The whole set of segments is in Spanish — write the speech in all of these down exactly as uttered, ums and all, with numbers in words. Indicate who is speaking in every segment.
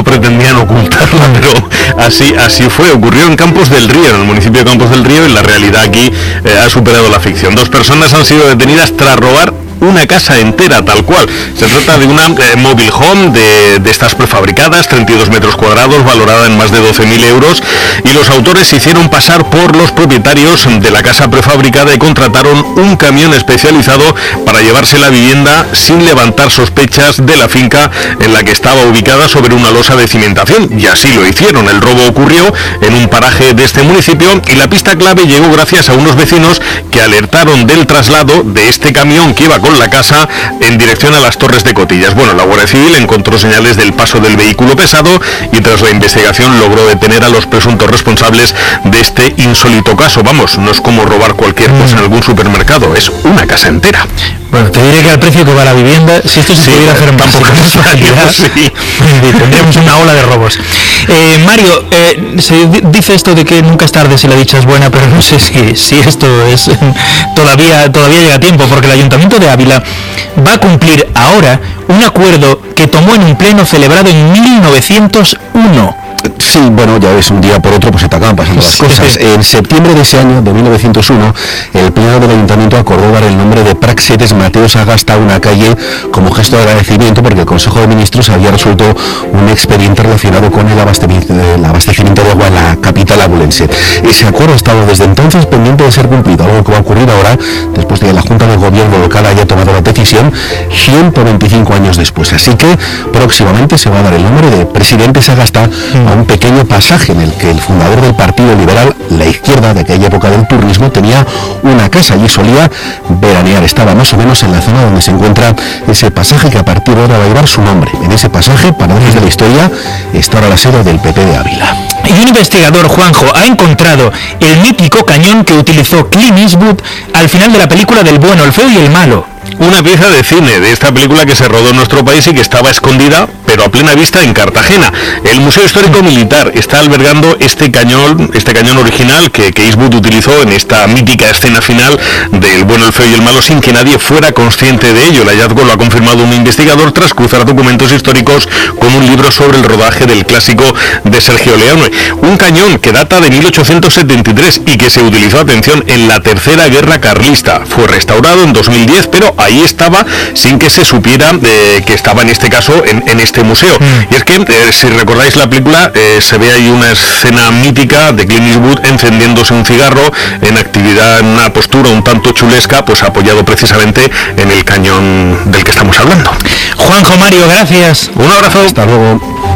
Speaker 1: no pretendían ocultarla, pero así, así fue. Ocurrió en Campos del Río, en el municipio de Campos del Río, y la realidad aquí eh, ha superado la ficción. Dos personas han sido detenidas tras robar una casa entera, tal cual. Se trata de una eh, mobile home de, de estas prefabricadas, treinta y dos metros cuadrados, valorada en más de doce mil euros, y los autores se hicieron pasar por los propietarios de la casa prefabricada y contrataron un camión especializado para llevarse la vivienda sin levantar sospechas de la finca en la que estaba ubicada sobre una losa de cimentación, y así lo hicieron. El robo ocurrió en un paraje de este municipio y la pista clave llegó gracias a unos vecinos que alertaron del traslado de este camión que iba con la casa en dirección a las Torres de Cotillas. Bueno, la Guardia Civil encontró señales del paso del vehículo pesado y tras la investigación logró detener a los presuntos responsables de este insólito caso. Vamos, no es como robar cualquier cosa en algún supermercado, es una casa entera.
Speaker 2: Bueno, te diré que al precio que va la vivienda, si esto se sí, pudiera hacer en tampoco es realidad, sí. tendríamos una ola de robos. Eh, Mario, eh, se dice esto de que nunca es tarde si la dicha es buena, pero no sé si, si esto es todavía todavía llega a tiempo, porque el Ayuntamiento de Ávila va a cumplir ahora un acuerdo que tomó en un pleno celebrado en mil novecientos uno.
Speaker 3: Sí, bueno, ya ves, un día por otro pues se te acaban pasando las cosas. En septiembre de ese año, de mil novecientos uno, el Pleno del Ayuntamiento acordó dar el nombre de Praxedes Mateo Sagasta a una calle como gesto de agradecimiento porque el Consejo de Ministros había resuelto un expediente relacionado con el abastecimiento, el abastecimiento de agua en la capital abulense. Ese acuerdo ha estado desde entonces pendiente de ser cumplido, algo que va a ocurrir ahora, después de que la Junta de Gobierno local haya tomado la decisión, ciento veinticinco años después. Así que próximamente se va a dar el nombre de Presidente Sagasta a un pequeño pasaje en el que el fundador del Partido Liberal, la izquierda de aquella época del turrismo, tenía una casa. Allí solía veranear. Estaba más o menos en la zona donde se encuentra ese pasaje que a partir de ahora va a llevar su nombre. En ese pasaje, para antes de la historia, está ahora la sede del P P de Ávila.
Speaker 2: Y un investigador, Juanjo, ha encontrado el mítico cañón que utilizó Clint Eastwood al final de la película del bueno, el feo y el malo.
Speaker 1: Una pieza de cine de esta película que se rodó en nuestro país y que estaba escondida, pero a plena vista, en Cartagena. El Museo Histórico Militar está albergando este cañón, este cañón original que, que Eastwood utilizó en esta mítica escena final del bueno, el feo y el malo, sin que nadie fuera consciente de ello. El hallazgo lo ha confirmado un investigador tras cruzar documentos históricos con un libro sobre el rodaje del clásico de Sergio Leone. Un cañón que data de mil ochocientos setenta y tres y que se utilizó, atención, en la Tercera Guerra Carlista. Fue restaurado en dos mil diez, pero ahí estaba sin que se supiera eh, que estaba en este caso en, en este museo. Mm. Y es que, eh, si recordáis la película, eh, se ve ahí una escena mítica de Clint Eastwood encendiéndose un cigarro en actividad, en una postura un tanto chulesca, pues apoyado precisamente en el cañón del que estamos hablando.
Speaker 2: Juanjo, Mario, gracias.
Speaker 1: Un abrazo.
Speaker 3: Hasta luego.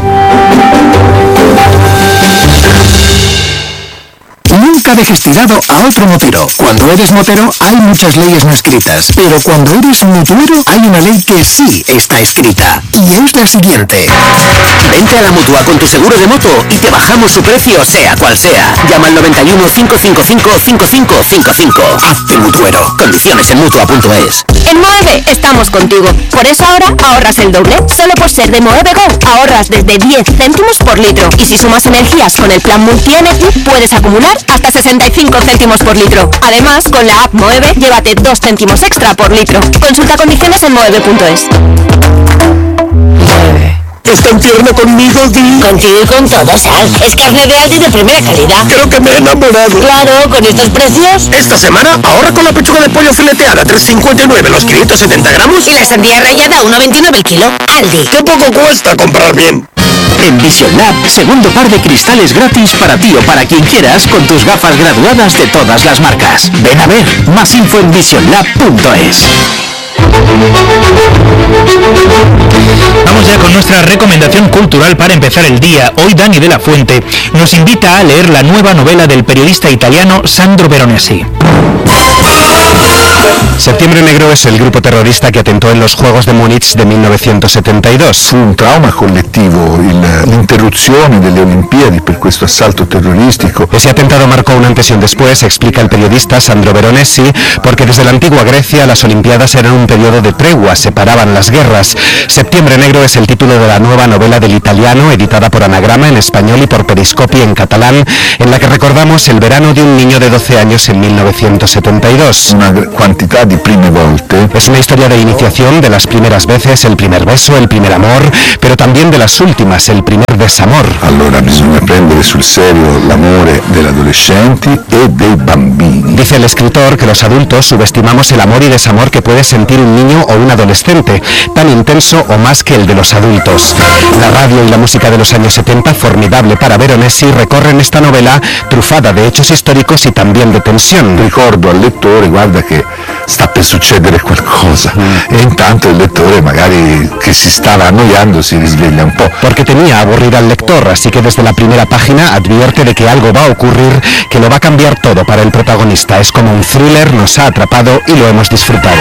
Speaker 4: Nunca dejes tirado a otro motero. Cuando eres motero hay muchas leyes no escritas, pero cuando eres mutuero hay una ley que sí está escrita, y es la siguiente. Vente a la Mutua con tu seguro de moto y te bajamos su precio sea cual sea. Llama al noventa y uno, cinco cinco cinco, cinco cinco cinco cinco. Hazte mutuero. Condiciones en mutua punto es.
Speaker 5: En Moeve estamos contigo. Por eso ahora ahorras el doble. Solo por ser de Moeve Go ahorras desde diez céntimos por litro. Y si sumas energías con el plan Multi-Energy, puedes acumular hasta sesenta y cinco céntimos por litro. Además, con la app Moeve, llévate dos céntimos extra por litro. Consulta condiciones en moeve punto es.
Speaker 4: Moeve. ¿Es tan tierna conmigo, Di?
Speaker 6: Contigo y con todo, Sal. Es carne de Aldi de primera calidad.
Speaker 4: Creo que me he enamorado.
Speaker 6: Claro, con estos precios.
Speaker 4: Esta semana ahorra con la pechuga de pollo fileteada tres cincuenta y nueve los quinientos setenta gramos.
Speaker 6: Y la sandía rallada uno veintinueve el kilo. Aldi.
Speaker 4: ¡Qué poco cuesta comprar bien!
Speaker 7: En Vision Lab, segundo par de cristales gratis para ti o para quien quieras con tus gafas graduadas de todas las marcas. Ven a ver, más info en vision lab punto es.
Speaker 2: Vamos ya con nuestra recomendación cultural para empezar el día. Hoy Dani de la Fuente nos invita a leer la nueva novela del periodista italiano Sandro Veronesi.
Speaker 3: Septiembre Negro es el grupo terrorista que atentó en los Juegos de Múnich de mil novecientos setenta y dos.
Speaker 8: Fu un trauma collettivo, il, l'interruzione delle Olimpiadi per questo assalto terroristico.
Speaker 3: Ese atentado marcó un antes y un después, explica el periodista Sandro Veronesi, porque desde la antigua Grecia las Olimpiadas eran un periodo de tregua, separaban las guerras. Septiembre Negro es el título de la nueva novela del italiano, editada por Anagrama en español y por Periscopi en catalán, en la que recordamos el verano de un niño de doce años en mil novecientos setenta y dos.
Speaker 8: Una quantità di prime volte.
Speaker 3: Es una historia de iniciación, de las primeras veces, el primer beso, el primer amor, pero también de las últimas, el primer desamor.
Speaker 8: Allora bisogna prendere sul serio l'amore degli adolescenti e dei bambini.
Speaker 3: Dice el escritor que los adultos subestimamos el amor y desamor que puede sentir un niño o un adolescente, tan intenso o más que el de los adultos. La radio y la música de los años setenta, formidable para Veronesi, recorren esta novela trufada de hechos históricos y también de tensión.
Speaker 8: Ricordo al lettore, guarda che sta per succedere qualcosa, e intanto il lettore, magari che si stava annoiando, si risveglia un po'.
Speaker 3: Porque temía aburrir al lector, así que desde la primera página advierte de que algo va a ocurrir que lo va a cambiar todo para el protagonista. Es como un thriller, nos ha atrapado y lo hemos disfrutado.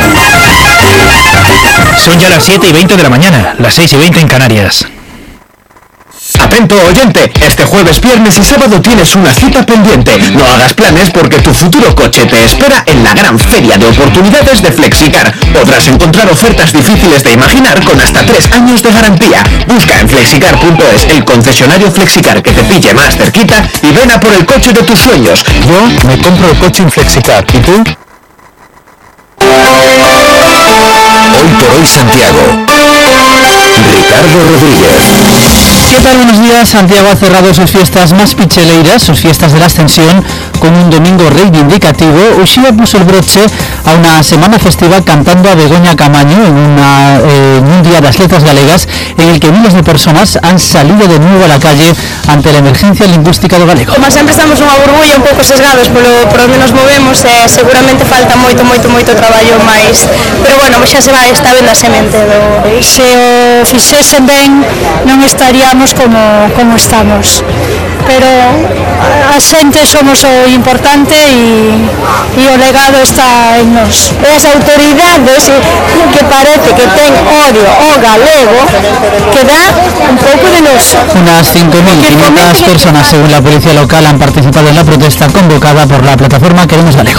Speaker 2: Son ya las siete y veinte de la mañana, las seis y veinte en Canarias.
Speaker 7: Atento oyente, este jueves, viernes y sábado tienes una cita pendiente. No hagas planes porque tu futuro coche te espera en la gran feria de oportunidades de Flexicar. Podrás encontrar ofertas difíciles de imaginar con hasta tres años de garantía. Busca en flexicar punto es el concesionario Flexicar que te pille más cerquita y ven a por el coche de tus sueños.
Speaker 3: Yo me compro el coche en Flexicar. ¿Y tú?
Speaker 4: Hoy por hoy Santiago. Ricardo Rodríguez.
Speaker 2: ¿Qué tal? Buenos días. Santiago ha cerrado sus fiestas más picheleiras, sus fiestas de la Ascensión, con un domingo reivindicativo. Uxía puso el broche a una semana festiva cantando a Begoña Camaño en, una, eh, en un día de las letras galegas en el que miles de personas han salido de nuevo a la calle ante la emergencia lingüística do galego.
Speaker 9: Como sempre estamos unha burbulla un pouco sesgados polo por onde nos movemos, eh, seguramente falta moito, moito, moito traballo máis, pero bueno, xa se vai, está vendo a semente do...
Speaker 10: Se o fixesen ben non estaríamos como, como estamos, pero a xente somos o importante e, e o legado está en nos.
Speaker 9: E as autoridades que parece que ten odio ao galego que dá un pouco de noso.
Speaker 2: Unas cinco mil quinientas personas, según la policía local, han participado en la protesta convocada por la plataforma Queremos Galego.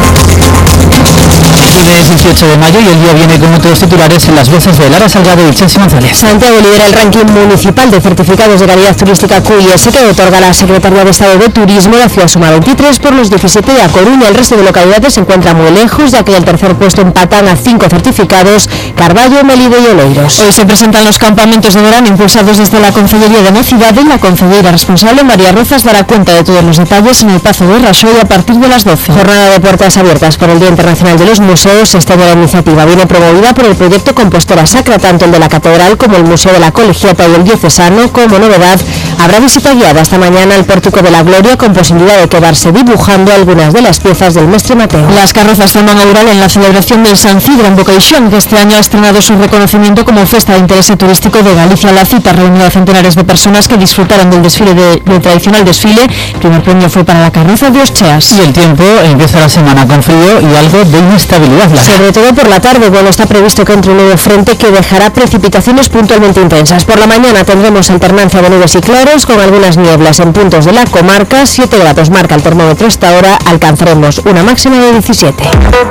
Speaker 2: Lunes dieciocho de mayo y el día viene con otros titulares en las voces de Lara Salgado y Chelsea González.
Speaker 5: Santiago lidera el ranking municipal de certificados de calidad turística Q I S que otorga la Secretaría de Estado de Turismo. La ciudad suma veintitrés por los diecisiete de A Coruña. El resto de localidades se encuentra muy lejos, ya que el tercer puesto empatan a cinco certificados: Carballo, Melide y Oleiros.
Speaker 10: Hoy se presentan los campamentos de verano impulsados desde la Concellería de Mocidade. La concejala responsable, María Rozas, dará cuenta de todos los detalles en el Pazo de Raxoi a partir de las doce.
Speaker 5: Jornada de puertas abiertas por el Día Internacional de los Museos. Este año la iniciativa viene promovida por el proyecto Compostela Sacra, tanto el de la Catedral como el Museo de la Colegiata y el Diocesano. Como novedad, habrá visita guiada esta mañana al Pórtico de la Gloria, con posibilidad de quedarse dibujando algunas de las piezas del Mestre Mateo.
Speaker 10: Las carrozas toman oral en la celebración del San Cidro en Bocaixón, que este año ha estrenado su reconocimiento como Festa de Interés Turístico de Galicia. La cita reunió a centenares de personas que disfrutaron del desfile de, del tradicional desfile. El primer premio fue para la carroza de Oscheas.
Speaker 2: Y el tiempo empieza la semana con frío y algo de inestabilidad.
Speaker 5: Sobre todo por la tarde, bueno, está previsto que entre un nuevo frente que dejará precipitaciones puntualmente intensas. Por la mañana tendremos alternancia de nubes y claros, con algunas nieblas en puntos de la comarca. siete grados marca el termómetro hasta ahora, alcanzaremos una máxima de diecisiete.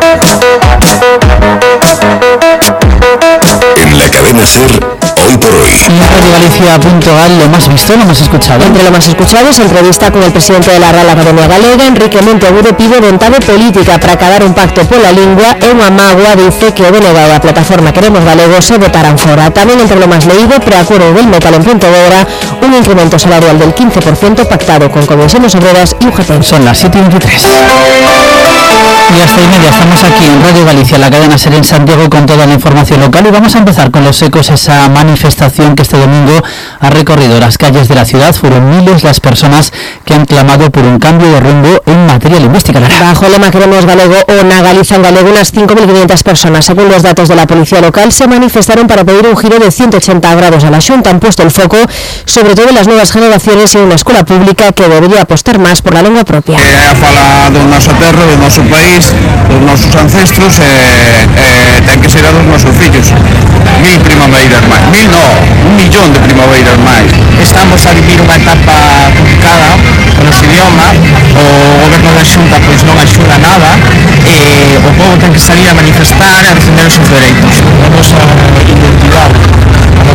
Speaker 4: En la cadena SER, hoy por hoy.
Speaker 2: En Radio Galicia punto gal, lo más visto, lo más escuchado.
Speaker 5: Entre lo más escuchado es entrevista con el presidente de la Real Academia Galega, Enrique Monteagudo. Pide vontade política para acabar un pacto pola lingua e unha mágoa. Dice que o delegado da plataforma Queremos Galego se votarán fora. Tamén entre lo más leído, preacuerdo del metal en Pontevedra, un incremento salarial del quince por ciento pactado con comisiones obreras y U G T.
Speaker 2: Son las siete y veintitrés. Y hasta y media estamos aquí en Radio Galicia, la cadena SER en Santiago, con toda la información local, y vamos a empezar con los ecos, esa manifestación que este domingo ha recorrido las calles de la ciudad. Fueron miles las personas que han clamado por un cambio de rumbo en materia lingüística.
Speaker 5: Bajo el lema Queremos Galego o Na Galiza en Galego, unas cinco mil quinientas personas, según los datos de la policía local, se manifestaron para pedir un giro de ciento ochenta grados a la Xunta. Han puesto el foco sobre todo en las nuevas generaciones y en una escuela pública que debería apostar más por la lengua propia.
Speaker 11: É a fala do noso terro, do noso país, dos nosos ancestros, e, e ten que ser a dos nosos fillos. Mil primaveiras máis, mil no, un millón de primaveiras máis. Estamos a vivir unha etapa complicada con os idioma, o goberno da Xunta pois non axuda nada, e o povo ten que salir a manifestar e a defender os seus dereitos. A nosa identidade, a nosa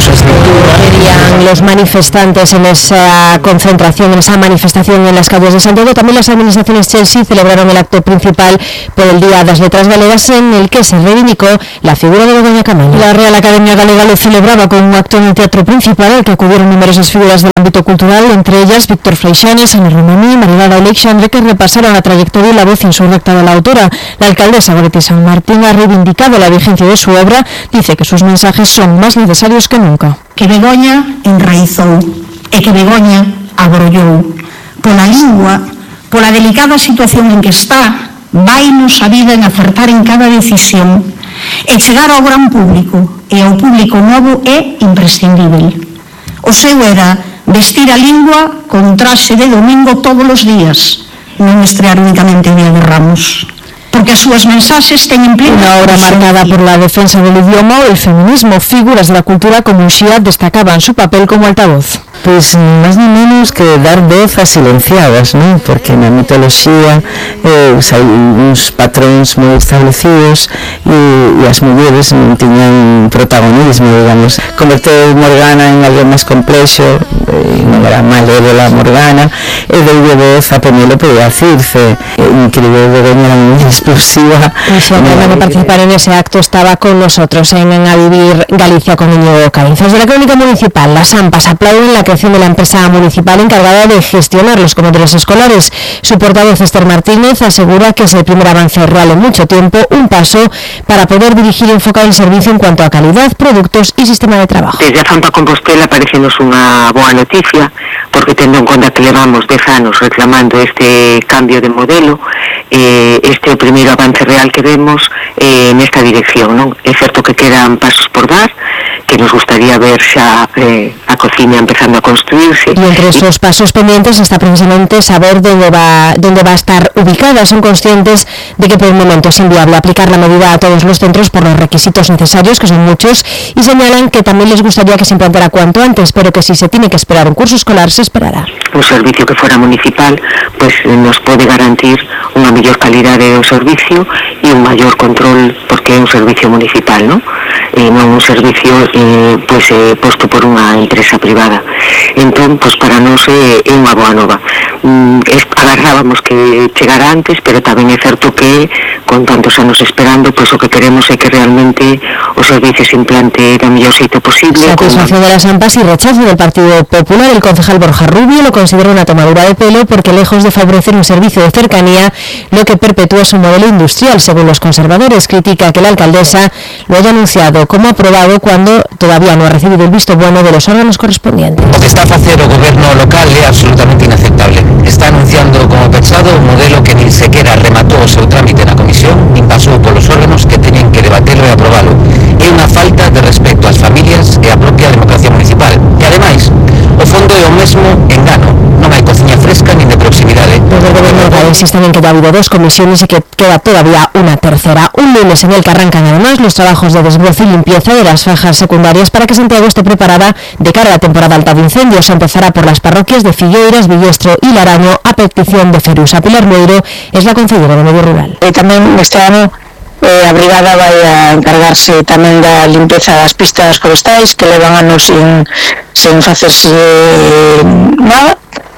Speaker 10: su estructura. Querían los manifestantes en esa concentración, en esa manifestación en las calles de Santiago. También las administraciones Chelsea celebraron el acto principal por el Día das Letras Galegas, en el que se reivindicó la figura de Begoña Camaño. La Real Academia Galega lo celebraba con un acto en el Teatro Principal, al que acudieron numerosas figuras del ámbito cultural, entre ellas Víctor Freixanes, Ana Romaní, Marilada Alexandre, que repasaron la trayectoria y la voz insurrecta de la autora. La alcaldesa Goretti San Martín ha reivindicado la vigencia de su obra. Dice que sus mensajes son más necesarios que nunca.
Speaker 12: Que Begoña enraizou e que Begoña abrollou pola lingua, pola delicada situación en que está, vainos a vida en acertar en cada decisión e chegar ao gran público e ao público novo é imprescindível. O seu era vestir a lingua con traxe de domingo todos os días, non estrear únicamente o Día de Ramos, porque as súas mensaxes teñen plena...
Speaker 10: Una obra marcada por la defensa del idioma o el feminismo. Figuras de la cultura como Uxía destacaban su papel como altavoz.
Speaker 13: Pois máis ni menos que dar voz a silenciadas, non? Porque na mitoloxía eh, hai uns patróns moi establecidos e, e as mulleres non tiñan protagonismo, digamos. Converteu Morgana en algo máis complexo, eh, non era malévola Morgana, e deulle voz a Penélope e a Circe. Eh, increíble, Begoña era moi explosiva.
Speaker 10: Y si no que participar en ese acto estaba con nosotros en, en A Vivir Galicia con Íñigo Caínzas. De la Crónica Municipal, las AMPAs aplauden la creación de la empresa municipal encargada de gestionar los comedores escolares. Su portavoz Esther Martínez asegura que es el primer avance real en mucho tiempo, un paso para poder dirigir y enfocar el servicio en cuanto a calidad, productos y sistema de trabajo.
Speaker 14: Desde a Zampa Compostela parecenos unha boa noticia, porque tendo en conta que levamos dez anos reclamando este cambio de modelo, eh, este é o primeiro avance real que vemos eh, nesta dirección, non? É certo que quedan pasos por dar, que nos gustaría ver xa eh, a cocina empezando a construirse.
Speaker 10: Y entre esos pasos pendientes está precisamente saber dónde va, dónde va a estar ubicada. Son conscientes de que por el momento es inviable aplicar la medida a todos los centros por los requisitos necesarios, que son muchos, y señalan que también les gustaría que se implantara cuanto antes, pero que si se tiene que esperar un curso escolar, se esperará.
Speaker 14: Un servicio que fuera municipal, pues nos pode garantir unha mellor calidade do servicio e un maior control, porque é un servicio municipal, non? E non un servicio eh, pues, eh, posto por unha empresa privada. Entón, pues, para nós é, é unha boa nova. Mm, es, agarrábamos que chegara antes, pero tamén é certo que con tantos anos esperando, pues o que queremos é que realmente o servicio se implante da mellor xeito posible.
Speaker 10: Satisfacción de las AMPAs y rechazo del Partido Popular. El concejal Borja Rubio lo considera una tomadura de pelo porque, lejos de favorecer un servicio de cercanía, lo que perpetúa es un modelo industrial. Según los conservadores, critica que la alcaldesa lo haya anunciado como aprobado cuando todavía no ha recibido el visto bueno de los órganos correspondientes.
Speaker 15: O que está a facer o goberno local é absolutamente inaceptable. Está anunciando como pensado un modelo que nin sequera rematou o seu trámite na comisión, nin pasou polos órganos que teñen que debatelo e aprobalo. É unha falta de respeto ás familias e á propia democracia municipal. E ademais, o fondo é o mesmo engano. Non hai cociña fresca nin de proximidade.
Speaker 10: Desde el gobierno local insisten en que ya ha habido dos comisiones y que queda todavía una tercera. Un lunes en el que arrancan además los trabajos de desbroce y limpieza de las fajas secundarias para que Santiago esté preparada de cara a la temporada alta de incendios. Empezará por las parroquias de Figueiras, Villestro y Laraño, a petición de Ferusa. Pilar Lueiro es la concejala de Medio Rural.
Speaker 16: E tamén este ano eh, a brigada vai a encargarse tamén da limpeza das pistas forestais, que levan anos sin, sin facerse eh, nada.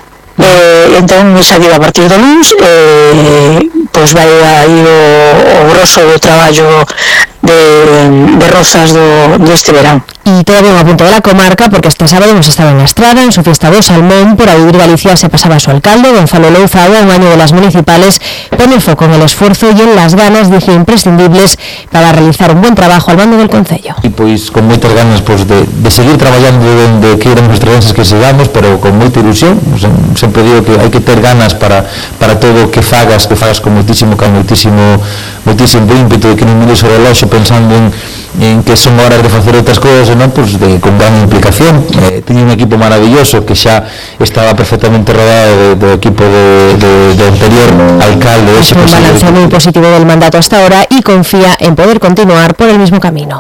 Speaker 16: Eh, entón, xa digo, a partir do luns eh, pois vai aí o, o grosso do traballo de, de rozas do, deste verán.
Speaker 10: Y todavía un apunte de la comarca, porque este sábado hemos estado en La Estrada, en su fiesta do Salmón. Por A Vivir Galicia se pasaba su alcalde, Gonzalo Louzao. Un año de las municipales pone el foco en el esfuerzo y en las ganas, dije, imprescindibles para realizar un buen trabajo al mando del concello.
Speaker 17: Y pois con moitas ganas pois, de, de seguir traballando donde queiran os trabenses que sigamos, pero con moita ilusión. Sempre digo que hai que ter ganas para, para todo o que fagas, que fagas con moitísimo, con moitísimo, moitísimo ímpeto, de que non mires o reloxo pensando en, en que son horas de facer outras cousas, non? Pues de, con gran implicación. Eh, teño un equipo maravilloso que xa estaba perfectamente rodeado do equipo de, de, de anterior alcalde.
Speaker 10: Es un balance muy positivo del mandato hasta ahora y confía en poder continuar por el mismo camino.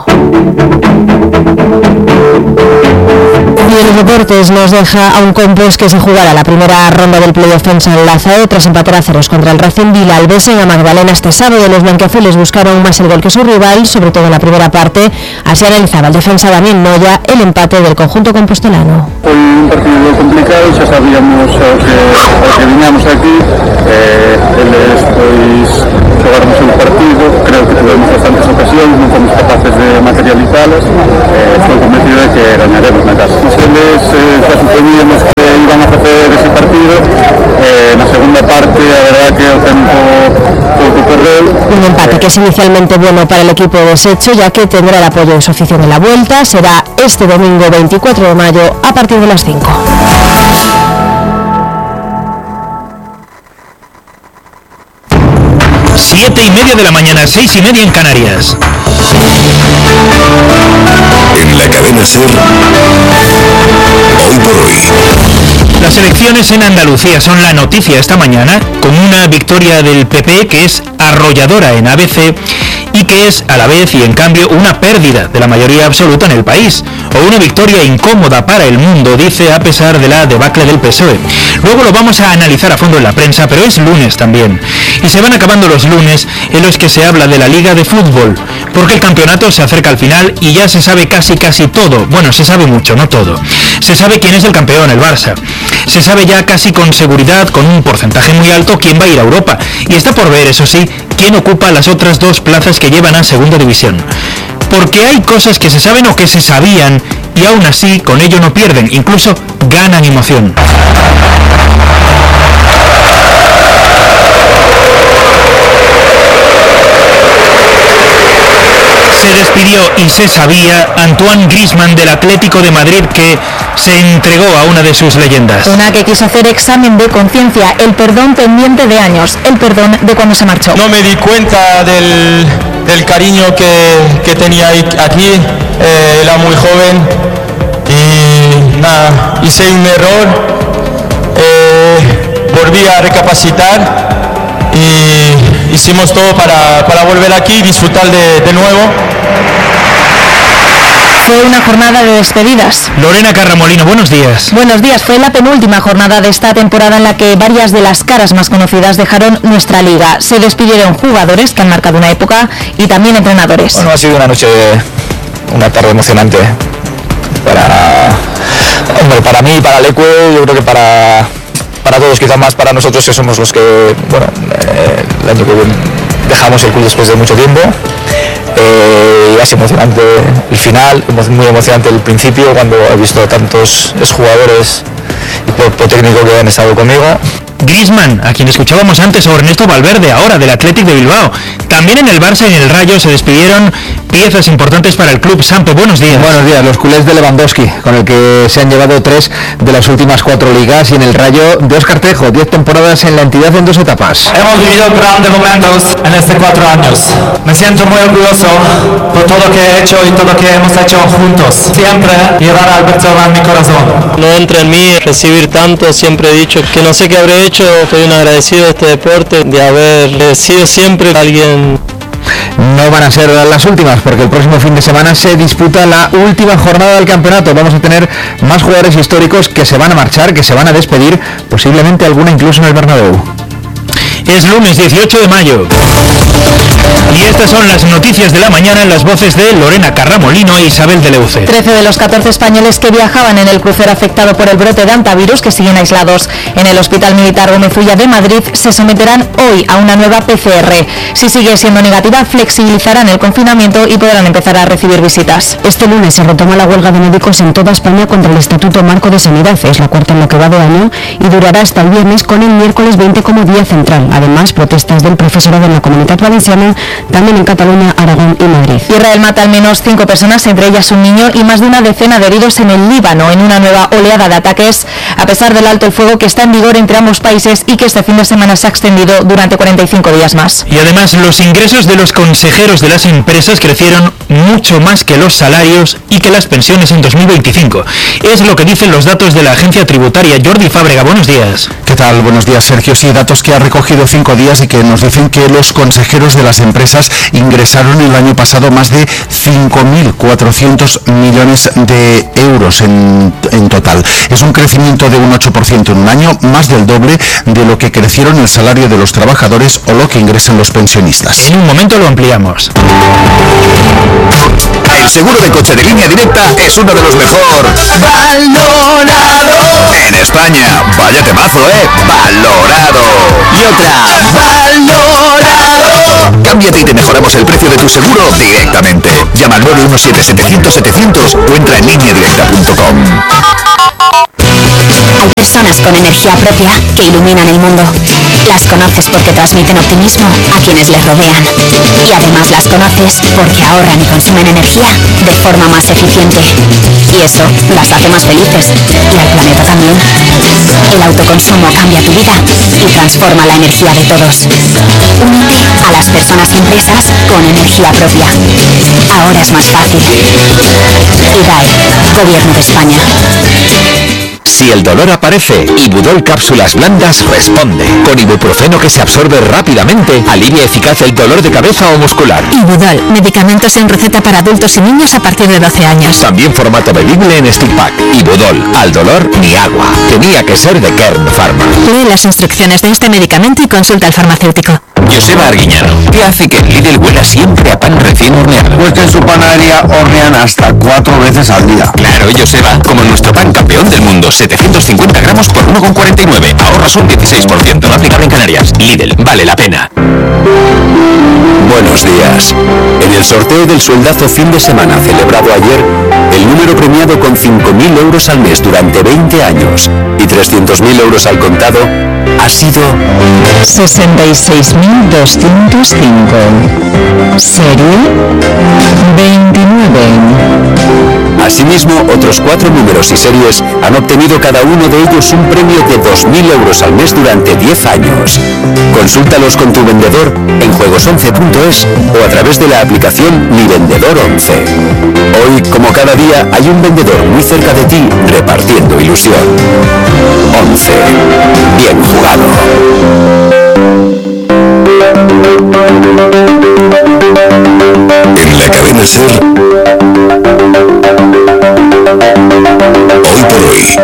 Speaker 10: Y en los deportes nos deja a un Compos que se jugará la primera ronda del playoff en San Lázaro tras empatar a ceros contra el Racing Vilalbes en la Magdalena este sábado. Los blanquiazules buscaron más el gol que su rival fútbol, sobre todo en la primera parte. Así analizaba el defensa Daniel Noya el empate del conjunto compostelano.
Speaker 18: Foi un partido moi complicado, xa sabíamos o que, o que viñamos aquí, eh, eles pois xogarmos un partido, creo que tivemos bastantes ocasións, non fomos capaces de materializalas, eh, estou convencido de que gañaremos na casa. Eles eh, xa supoñíamos que iban a facer ese partido, eh, na segunda parte a verdad que o tempo pouco correu.
Speaker 10: Un empate que es inicialmente bueno para el equipo de Secho, ya que tendrá el apoyo de su afición en la vuelta. Será este domingo veinticuatro de mayo a partir de las cinco.
Speaker 2: Siete y media de la mañana, seis y media en Canarias.
Speaker 19: En la cadena SER, hoy por hoy.
Speaker 2: Las elecciones en Andalucía son la noticia esta mañana, con una victoria del P P que es arrolladora en A B C y que es a la vez y en cambio una pérdida de la mayoría absoluta en el país, o una victoria incómoda para el mundo, dice, a pesar de la debacle del P S O E. Luego lo vamos a analizar a fondo en la prensa, pero es lunes también, y se van acabando los lunes en los que se habla de la Liga de Fútbol, porque el campeonato se acerca al final y ya se sabe casi casi todo. Bueno, se sabe mucho, no todo. Se sabe quién es el campeón, el Barça. Se sabe ya casi con seguridad, con un porcentaje muy alto, quién va a ir a Europa. Y está por ver, eso sí, quién ocupa las otras dos plazas que llevan a Segunda División. Porque hay cosas que se saben o que se sabían y aún así con ello no pierden, incluso ganan emoción. Se despidió y se sabía Antoine Griezmann del Atlético de Madrid, que se entregó a una de sus leyendas.
Speaker 20: Una que quiso hacer examen de conciencia, el perdón pendiente de años, el perdón de cuando se marchó.
Speaker 21: No me di cuenta del, del cariño que, que tenía aquí, eh, era muy joven y nada, hice un error, eh, volví a recapacitar y hicimos todo para, para volver aquí y disfrutar de, de nuevo.
Speaker 20: Fue una jornada de despedidas.
Speaker 2: Lorena Carramolino, buenos días.
Speaker 20: Buenos días. Fue la penúltima jornada de esta temporada en la que varias de las caras más conocidas dejaron nuestra liga. Se despidieron jugadores que han marcado una época y también entrenadores.
Speaker 22: Bueno, ha sido una noche, una tarde emocionante para, hombre, para mí, para Leque, yo creo que para, para todos, quizás más para nosotros que somos los que, bueno, eh, el año que viene dejamos el club después de mucho tiempo. Eh, es emocionante el final, muy emocionante el principio, cuando he visto tantos jugadores y cuerpo técnico que han estado conmigo.
Speaker 2: Griezmann, a quien escuchábamos antes, o Ernesto Valverde, ahora del Athletic de Bilbao. También en el Barça y en el Rayo se despidieron piezas importantes para el club. Sampe, buenos días.
Speaker 23: Buenos días, los culés de Lewandowski, con el que se han llevado tres de las últimas cuatro ligas, y en el Rayo de Óscar Trejo, diez temporadas en la entidad en dos etapas.
Speaker 21: Hemos vivido grandes momentos en estos cuatro años. Me siento muy orgulloso por todo lo que he hecho y todo lo que hemos hecho juntos. Siempre llevar a Alberto en mi corazón.
Speaker 24: No entra en mí recibir tanto, siempre he dicho que no sé qué habré hecho. Estoy un agradecido de este deporte, de haber sido siempre alguien.
Speaker 23: No van a ser las últimas, porque el próximo fin de semana se disputa la última jornada del campeonato. Vamos a tener más jugadores históricos que se van a marchar, que se van a despedir, posiblemente alguna incluso en el Bernabéu.
Speaker 2: Es lunes dieciocho de mayo. Y estas son las noticias de la mañana en las voces de Lorena Carramolino e Isabel de Leuce.
Speaker 20: trece de los catorce españoles que viajaban en el crucero afectado por el brote de antivirus, que siguen aislados en el Hospital Militar Gómez Ulla de Madrid, se someterán hoy a una nueva P C R. Si sigue siendo negativa, flexibilizarán el confinamiento y podrán empezar a recibir visitas.
Speaker 10: Este lunes se retoma la huelga de médicos en toda España contra el Estatuto Marco de Sanidad. Es la cuarta en lo que va de año y durará hasta el viernes, con el miércoles veinte como día central. Además, protestas del profesorado en la Comunitat Valenciana, también en Cataluña, Aragón y Madrid.
Speaker 20: Israel mata al menos cinco personas, entre ellas un niño, y más de una decena de heridos en el Líbano, en una nueva oleada de ataques, a pesar del alto el fuego que está en vigor entre ambos países y que este fin de semana se ha extendido durante cuarenta y cinco días más.
Speaker 2: Y además, los ingresos de los consejeros de las empresas crecieron mucho más que los salarios y que las pensiones en dos mil veinticinco. Es lo que dicen los datos de la agencia tributaria. Jordi Fábrega, buenos días.
Speaker 25: ¿Qué tal? Buenos días, Sergio. Sí, datos que ha recogido
Speaker 3: de cinco días y que nos dicen que los consejeros de las empresas ingresaron el año pasado más de cinco mil cuatrocientos millones de euros en, en total. Es un crecimiento de un ocho por ciento en un año, más del doble de lo que crecieron el salario de los trabajadores o lo que ingresan los pensionistas.
Speaker 2: En un momento lo ampliamos.
Speaker 19: El seguro de coche de Línea Directa es uno de los mejor valorado en España. Vaya temazo, ¿eh? Valorado. Y otra, valorado. Cámbiate y te mejoramos el precio de tu seguro directamente. Llama al nueve uno siete, setecientos, setecientos o entra en línea directa punto com.
Speaker 5: Hay personas con energía propia que iluminan el mundo. Las conoces porque transmiten optimismo a quienes les rodean. Y además las conoces porque ahorran y consumen energía de forma más eficiente. Y eso las hace más felices. Y al planeta también. El autoconsumo cambia tu vida y transforma la energía de todos. Únete a las personas y empresas con energía propia. Ahora es más fácil. I D A E, Gobierno de España.
Speaker 19: Si el dolor aparece, Ibudol Cápsulas Blandas responde. Con ibuprofeno que se absorbe rápidamente, alivia eficaz el dolor de cabeza o muscular.
Speaker 1: Ibudol, medicamentos sin receta para adultos y niños a partir de doce años.
Speaker 19: También formato bebible en stick pack. Ibudol, al dolor ni agua. Tenía que ser de Kern Pharma.
Speaker 1: Lee las instrucciones de este medicamento y consulta al farmacéutico.
Speaker 19: Joseba Arguiñano, ¿qué hace que Lidl huela siempre a pan recién horneado?
Speaker 11: Pues que en su panadería hornean hasta cuatro veces al día.
Speaker 19: Claro, Joseba, como nuestro pan campeón del mundo, setecientos cincuenta gramos por uno con cuarenta y nueve. Ahorras un dieciséis por ciento. No aplicable en Canarias. Lidl, vale la pena.
Speaker 6: Buenos días. En el sorteo del sueldazo fin de semana celebrado ayer, el número premiado con cinco mil euros al mes durante veinte años y trescientos mil euros al contado ha sido
Speaker 13: sesenta y seis mil doscientos cinco. Serie veintinueve.
Speaker 6: Asimismo, otros cuatro números y series han obtenido cada uno de ellos un premio de dos mil euros al mes durante diez años. Consúltalos con tu vendedor en juegos once punto es o a través de la aplicación Mi Vendedor once. Hoy, como cada día, hay un vendedor muy cerca de ti repartiendo ilusión. once. Bien jugado.
Speaker 19: En la cadena SER, hoy por hoy.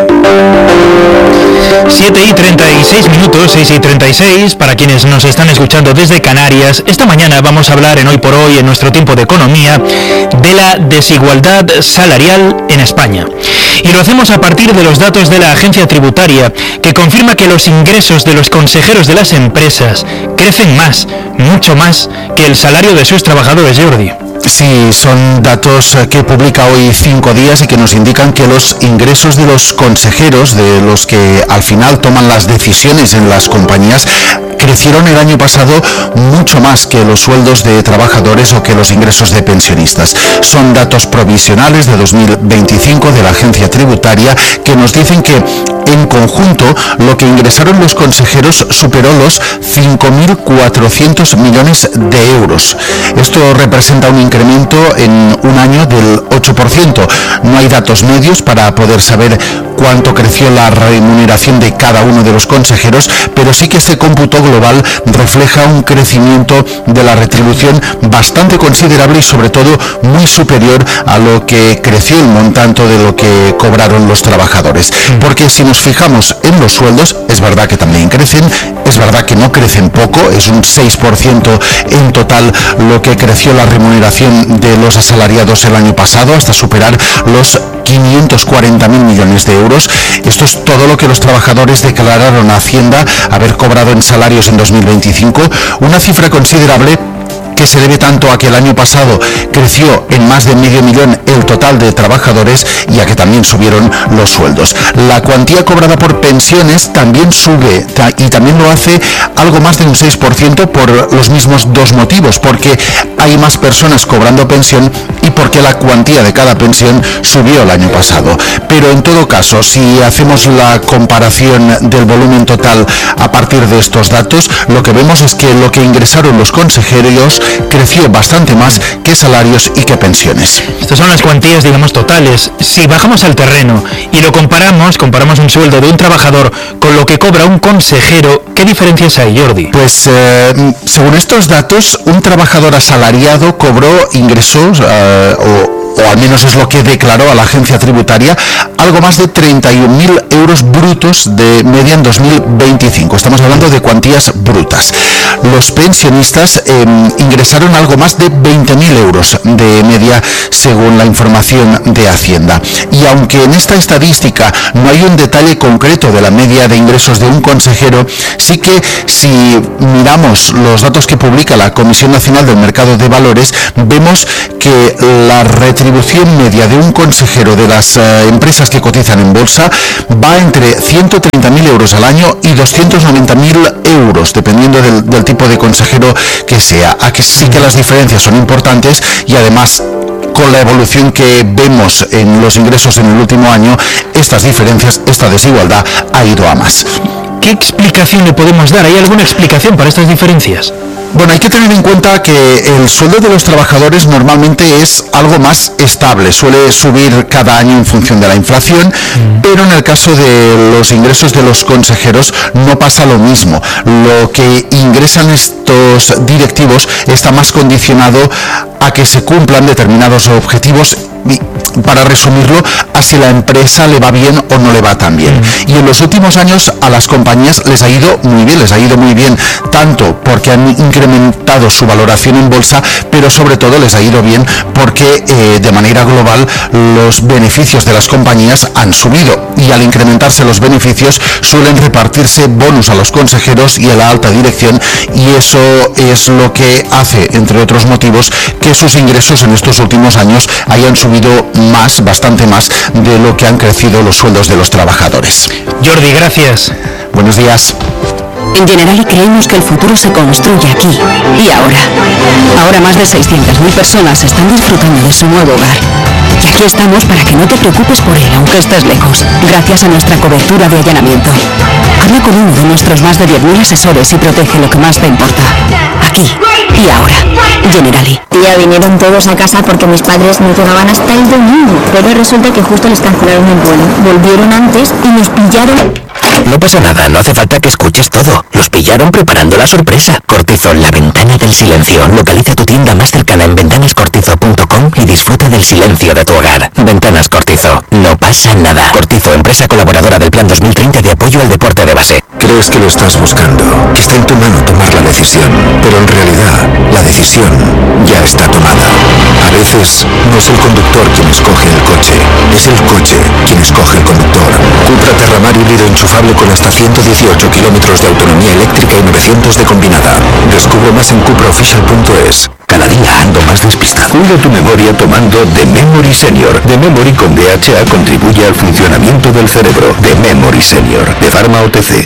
Speaker 2: siete y treinta y seis minutos, seis y treinta y seis, para quienes nos están escuchando desde Canarias. Esta mañana vamos a hablar en Hoy por Hoy, en nuestro tiempo de economía, de la desigualdad salarial en España. Y lo hacemos a partir de los datos de la agencia tributaria, que confirma que los ingresos de los consejeros de las empresas crecen más, mucho más, que el salario de sus trabajadores, Jordi.
Speaker 3: Sí, son datos que publica hoy Cinco Días y que nos indican que los ingresos de los consejeros, de los que al final toman las decisiones en las compañías, crecieron el año pasado mucho más que los sueldos de trabajadores o que los ingresos de pensionistas. Son datos provisionales de dos mil veinticinco de la agencia tributaria que nos dicen que en conjunto lo que ingresaron los consejeros superó los cinco mil cuatrocientos millones de euros. Esto representa un incremento en un año del ocho por ciento. No hay datos medios para poder saber cuánto creció la remuneración de cada uno de los consejeros, pero sí que este cómputo global refleja un crecimiento de la retribución bastante considerable y sobre todo muy superior a lo que creció el montante de lo que cobraron los trabajadores. Porque si nos fijamos en los sueldos, es verdad que también crecen, es verdad que no crecen poco, es un seis por ciento en total lo que creció la remuneración de los asalariados el año pasado, hasta superar los quinientos cuarenta mil millones de euros. Esto es todo lo que los trabajadores declararon a Hacienda haber cobrado en salarios en dos mil veinticinco, una cifra considerable que se debe tanto a que el año pasado creció en más de medio millón el total de trabajadores y a que también subieron los sueldos. La cuantía cobrada por pensiones también sube y también lo hace algo más de un seis por ciento por los mismos dos motivos, porque hay más personas cobrando pensión y porque la cuantía de cada pensión subió el año pasado. Pero en todo caso, si hacemos la comparación del volumen total a partir de estos datos, lo que vemos es que lo que ingresaron los consejeros creció bastante más que salarios y que pensiones.
Speaker 2: Estas son las cuantías, digamos, totales. Si bajamos al terreno y lo comparamos, comparamos un sueldo de un trabajador con lo que cobra un consejero, ¿qué diferencias hay, Jordi?
Speaker 3: Pues eh, según estos datos, un trabajador asalariado cobró ingresos eh, o o al menos es lo que declaró a la agencia tributaria, algo más de treinta y un mil euros brutos de media en dos mil veinticinco. Estamos hablando de cuantías brutas. Los pensionistas eh, ingresaron algo más de veinte mil euros de media, según la información de Hacienda. Y aunque en esta estadística no hay un detalle concreto de la media de ingresos de un consejero, sí que si miramos los datos que publica la Comisión Nacional del Mercado de Valores, vemos que la retribución media de un consejero de las eh, empresas que cotizan en bolsa va entre ciento treinta mil euros al año y doscientos noventa mil euros, dependiendo del, del tipo de consejero que sea. Aquí sí que las diferencias son importantes y además, con la evolución que vemos en los ingresos en el último año, estas diferencias, esta desigualdad ha ido a más.
Speaker 2: ¿Qué explicación le podemos dar? ¿Hay alguna explicación para estas diferencias?
Speaker 3: Bueno, hay que tener en cuenta que el sueldo de los trabajadores normalmente es algo más estable, suele subir cada año en función de la inflación, mm. pero en el caso de los ingresos de los consejeros no pasa lo mismo. Lo que ingresan estos directivos está más condicionado a que se cumplan determinados objetivos, y, para resumirlo, a si la empresa le va bien o no le va tan bien. Mm. Y en los últimos años a las compañías les ha ido muy bien, les ha ido muy bien, tanto porque han incrementado su valoración en bolsa, pero sobre todo les ha ido bien porque eh, de manera global los beneficios de las compañías han subido, y al incrementarse los beneficios suelen repartirse bonus a los consejeros y a la alta dirección, y eso es lo que hace, entre otros motivos, que sus ingresos en estos últimos años hayan subido más, bastante más de lo que han crecido los sueldos de los trabajadores.
Speaker 2: Jordi, gracias.
Speaker 3: Buenos días.
Speaker 5: En Generali creemos que el futuro se construye aquí y ahora. Ahora más de seiscientas mil personas están disfrutando de su nuevo hogar. Y aquí estamos para que no te preocupes por él, aunque estés lejos, gracias a nuestra cobertura de allanamiento. Habla con uno de nuestros más de diez mil asesores y protege lo que más te importa. Aquí y ahora. Generali.
Speaker 4: Tía, vinieron todos a casa porque mis padres no llegaban hasta el domingo, pero resulta que justo les cancelaron el vuelo. Volvieron antes y nos pillaron.
Speaker 19: No pasa nada, no hace falta que escuches todo. Nos pillaron preparando la sorpresa. Cortizón, la ventana del silencio. Localiza tu tienda más cercana en ventanas cortizo punto com y disfruta del silencio de tu hogar. Ventanas Cortizo, no pasa nada. Cortizo, empresa colaboradora del Plan dos mil treinta de apoyo al deporte de base.
Speaker 7: Crees que lo estás buscando, que está en tu mano tomar la decisión, pero en realidad la decisión ya está tomada. A veces no es el conductor quien escoge el coche, es el coche quien escoge el conductor. Cupra Terramar híbrido enchufable con hasta ciento dieciocho kilómetros de autonomía eléctrica y novecientos de combinada. Descubre más en cupra official punto es. Cada día ando más despistado. Cuida tu memoria tomando The Memory Senior. The Memory con D H A contribuye al funcionamiento del cerebro. The Memory Senior, de Pharma O T C.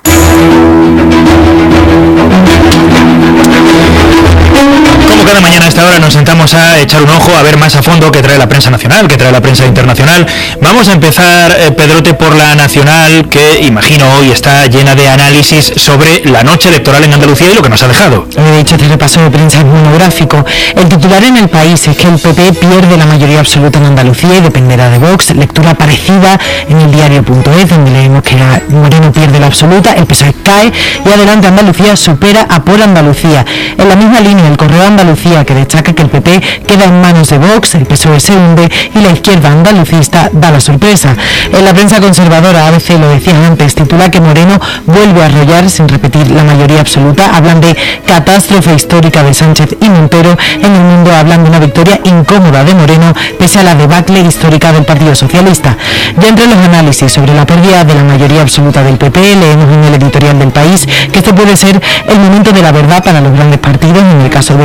Speaker 2: Como cada mañana a esta hora nos sentamos a echar un ojo, a ver más a fondo qué trae la prensa nacional, qué trae la prensa internacional. Vamos a empezar, eh, Pedrote, por la nacional, que imagino hoy está llena de análisis sobre la noche electoral en Andalucía y lo que nos ha dejado.
Speaker 8: De hecho, este repaso de prensa es monográfico. El titular en El País es que el P P pierde la mayoría absoluta en Andalucía y dependerá de Vox. Lectura parecida en el diario punto es, donde leemos que Moreno pierde la absoluta, el P S O E cae y Adelante Andalucía supera a Por Andalucía. En la misma línea, el Correo Andalucía, que destaca que el P P queda en manos de Vox, el P S O E se hunde y la izquierda andalucista da la sorpresa. En la prensa conservadora, A B C lo decían antes, titula que Moreno vuelve a arrollar sin repetir la mayoría absoluta. Hablan de catástrofe histórica de Sánchez y Montero. En El Mundo hablan de una victoria incómoda de Moreno pese a la debacle histórica del Partido Socialista. Ya entre los análisis sobre la pérdida de la mayoría absoluta del P P, leemos en el editorial del País que este puede ser el momento de la verdad para los grandes partidos. En el caso del P P de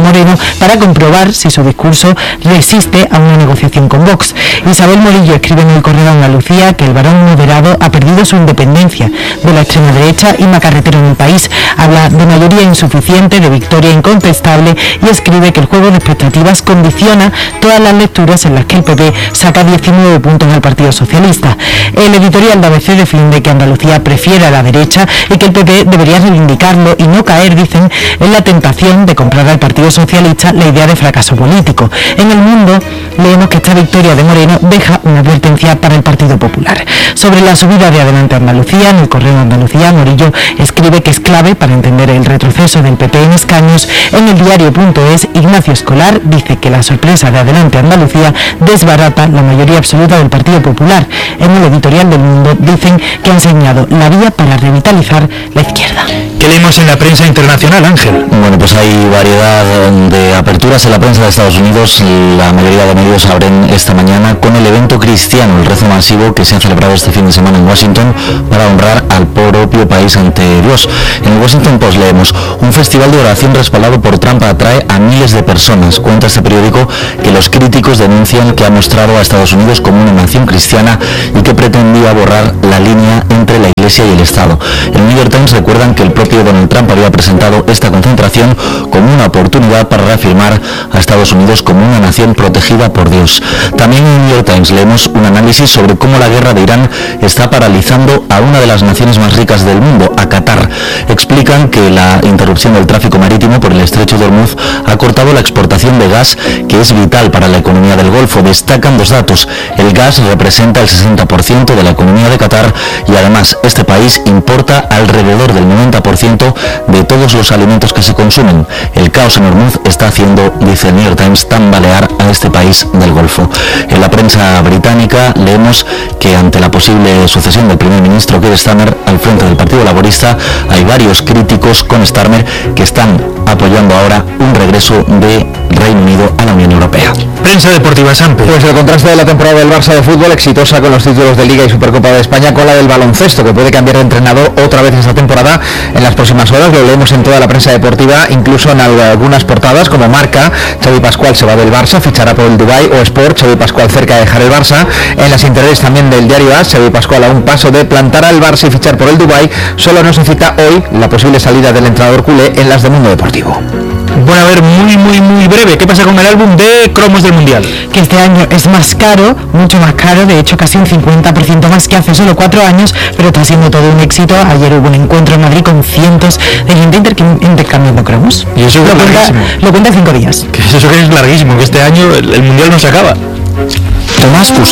Speaker 8: Moreno para comprobar si su discurso resiste a una negociación con Vox. Isabel Morillo escribe en el Correo de Andalucía que el varón moderado ha perdido su independencia de la extrema derecha y macarretero en el país. Habla de mayoría insuficiente, de victoria incontestable y escribe que el juego de expectativas condiciona todas las lecturas en las que el P P saca diecinueve puntos al Partido Socialista. El editorial de A B C defiende que Andalucía prefiere a la derecha y que el P P debería reivindicarlo y no caer, dicen, en la tentación de comprar al Partido Socialista la idea de fracaso político. En El Mundo leemos que esta victoria de Moreno deja una advertencia para el Partido Popular. Sobre la subida de Adelante Andalucía, en el Correo de Andalucía, Morillo escribe que es clave para entender el retroceso del P P en escaños. En el diario.es, Ignacio Escolar dice que la sorpresa de Adelante Andalucía desbarata la mayoría absoluta del Partido Popular. En el editorial del Mundo dicen que ha enseñado la vía para revitalizar la izquierda.
Speaker 2: ¿Qué leemos en la prensa internacional, Ángel?
Speaker 9: Bueno, pues hay variedad de aperturas en la prensa de Estados Unidos. La mayoría de medios abren esta mañana con el evento cristiano, el rezo masivo que se ha celebrado este fin de semana en Washington para honrar al propio país ante Dios. En el Washington Post leemos: un festival de oración respaldado por Trump atrae a miles de personas. Cuenta este periódico que los críticos denuncian que ha mostrado a Estados Unidos como una nación cristiana y que pretendía borrar la línea entre la Iglesia y el Estado. El New York Times recuerdan que el propio Donald Trump había presentado esta concentración como una oportunidad para reafirmar a Estados Unidos como una nación protegida por Dios. También en el New York Times leemos un análisis sobre cómo la guerra de Irán está paralizando a una de las naciones más ricas del mundo, a Qatar. Explican que la interrupción del tráfico marítimo por el estrecho de Hormuz ha cortado la exportación de gas, que es vital para la economía del Golfo. Destacan dos datos: el gas representa el sesenta por ciento de la economía de Qatar y además este país importa alrededor del noventa por ciento de todos los alimentos que se consumen. El caos en Hormuz está haciendo, dice el New York Times, tambalear a este país del Golfo. En la prensa británica leemos que ante la posible sucesión del primer ministro Keir Starmer al frente del Partido Laborista, hay varios críticos con Starmer que están apoyando ahora un regreso de Reino Unido a la Unión Europea.
Speaker 2: Prensa deportiva, Sampe.
Speaker 23: Pues el contraste de la temporada del Barça de fútbol, exitosa con los títulos de Liga y Supercopa de España, con la del baloncesto, que puede cambiar de entrenador otra vez esta temporada en las próximas horas. Lo leemos en toda la prensa deportiva, incluso en algunas portadas como Marca: Xavi Pascual se va del Barça, fichará por el Dubai, o Sport: Xavi Pascual cerca de dejar el Barça. En las interiores también del diario AS, Xavi Pascual a un paso de plantar al Barça y fichar por el Dubai. Solo no se cita hoy la posible salida del entrenador culé en las de Mundo Deportivo.
Speaker 2: Bueno, a ver, muy, muy, muy breve, ¿qué pasa con el álbum de cromos del Mundial?
Speaker 8: Que este año es más caro, mucho más caro, de hecho casi un cincuenta por ciento más que hace solo cuatro años, pero está siendo todo un éxito. Ayer hubo un encuentro en Madrid con cientos de gente intercam- intercambiando cromos.
Speaker 2: Y eso
Speaker 8: lo,
Speaker 2: es
Speaker 8: cuenta, lo cuenta en cinco días.
Speaker 2: Que eso que es larguísimo, que este año el, el Mundial no se acaba.
Speaker 6: Tomás Cusco